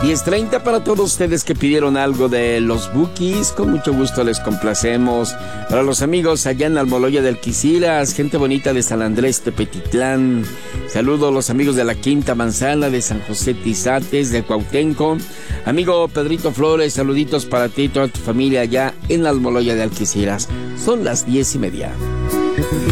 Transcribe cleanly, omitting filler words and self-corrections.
10:30 para todos ustedes que pidieron algo de los Bukis. Con mucho gusto les complacemos. Para los amigos allá en Almoloya de Alquiciras, gente bonita de San Andrés Tepetitlán. Saludos a los amigos de la Quinta Manzana, de San José Tizates, de Cuauhtémoc. Amigo Pedrito Flores, saluditos para ti y toda tu familia allá en Almoloya de Alquiciras. Son las 10:30.